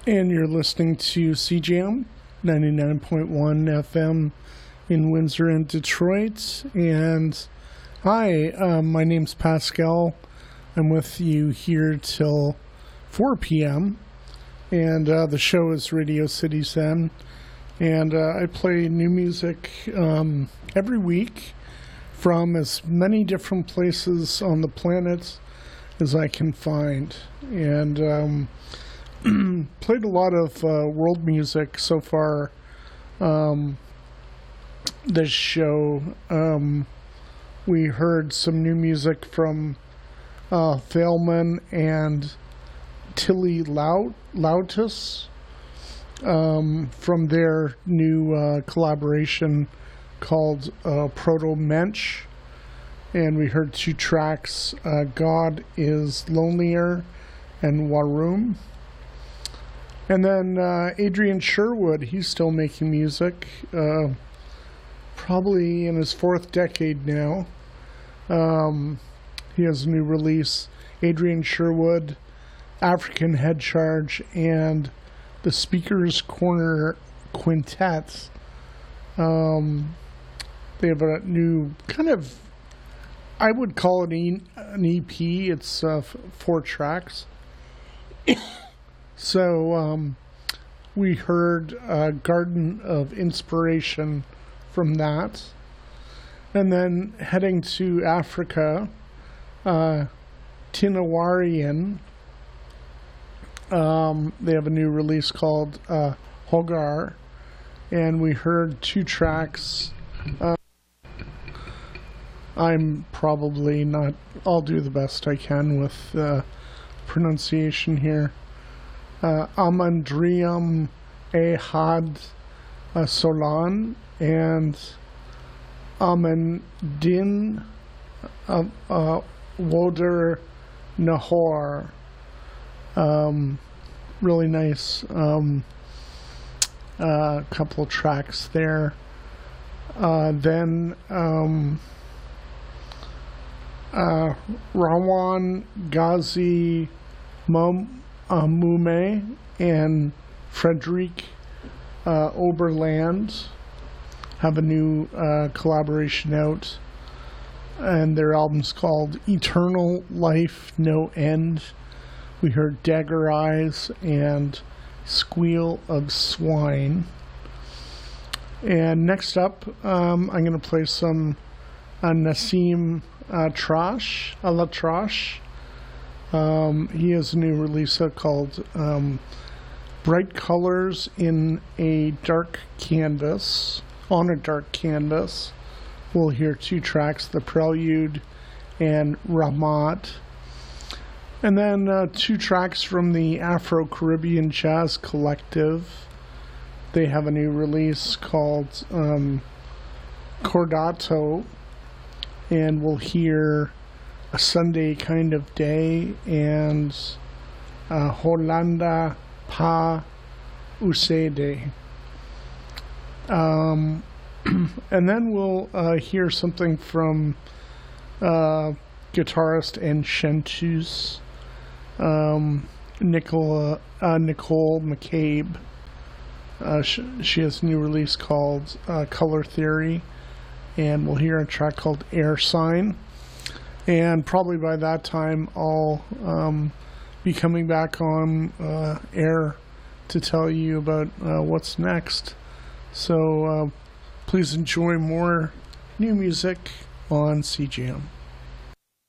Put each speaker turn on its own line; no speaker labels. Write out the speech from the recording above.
And you're listening to CJAM 99.1 FM in Windsor and Detroit. And hi, my name's Pascal. I'm with you here till 4 p.m. And the show is Radio City Zen. And I play new music every week from as many different places on the planet as I can find. And played a lot of world music so far this show. We heard some new music from Thalman and Tilly Lautus from their new collaboration called Proto Mensch. And we heard two tracks, God is Lonelier and Warum. And then Adrian Sherwood, he's still making music, probably in his fourth decade now. He has a new release, Adrian Sherwood, African Head Charge, and the Speaker's Corner Quintet. They have a new kind of, I would call it an EP. It's 4 tracks. So we heard Garden of Inspiration from that. And then heading to Africa, Tinawarian, they have a new release called Hogar. And we heard 2 tracks. I'm probably not, I'll do the best I can with pronunciation here. Amandrium Ehad Solan and Amandin Woder Nahor. Really nice couple tracks there. Then Rawan Ghazi Mume and Frederic Oberland have a new collaboration out, and their album's called Eternal Life No End. We heard Dagger Eyes and Squeal of Swine. And next up, I'm going to play some Nassim Trash, La Trash. He has a new release called Bright Colors in a Dark Canvas. On a Dark Canvas. We'll hear 2 tracks, The Prelude and Ramat. And then 2 tracks from the Afro-Caribbean Jazz Collective. They have a new release called Cordato. And we'll hear A Sunday Kind of Day and Holanda Pa Usede. And then we'll hear something from guitarist and chanteuse Nicole McCabe. She has a new release called Color Theory, and we'll hear a track called Air Sign. And probably by that time I'll be coming back on air to tell you about what's next. So please enjoy more new music on CJAM.